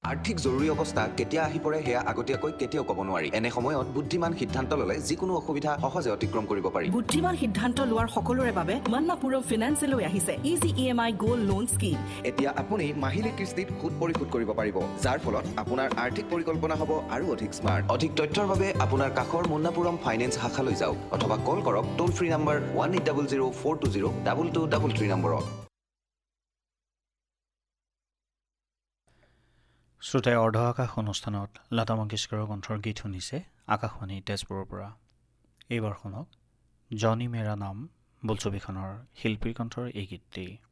আৰ্থিক জৰুৰী অৱস্থা কেতিয়া আহি পৰে সেয়া আগতীয়াকৈ কেতিয়াও ক'ব নোৱাৰি। এনে সময়ত বুদ্ধিমান সিদ্ধান্ত ল'লে যিকোনো অসুবিধা সহজে অতিক্ৰম কৰিব পাৰি। বুদ্ধিমান সিদ্ধান্ত লোৱাৰ সকলোৰে বাবে মান্নাপুৰম ফিনান্সে লৈ আহিছে easy EMI gold loan scheme. এতিয়া আপুনি মাহিলী কিস্তিত সুদ পৰিশোধ কৰিব পাৰিব, যাৰ ফলত আপোনাৰ আৰ্থিক পৰিকল্পনা হ'ব আৰু অধিক স্মাৰ্ট। অধিক তথ্যৰ বাবে আপোনাৰ কাষৰ মান্নাপুৰম ফাইনেন্স শাখালৈ যাওক অথবা কল কৰক টোল ফ্ৰী নম্বৰ 1800-420-2233 নম্বৰত। শ্ৰোতাই অৰ্ধ আকাশ অনুষ্ঠানত লতা মংগেশকাৰৰ কণ্ঠৰ গীত শুনিছে আকাশবাণী তেজপুৰৰ পৰা। এইবাৰ শুনক জনি মেৰা নাম বোলছবিখনৰ শিল্পীৰ কণ্ঠৰ এই গীতটি।